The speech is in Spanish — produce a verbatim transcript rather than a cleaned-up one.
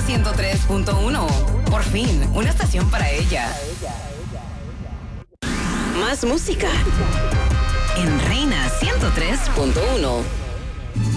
ciento tres punto uno. Por fin, una estación para ella. Más música en Reina ciento tres punto uno.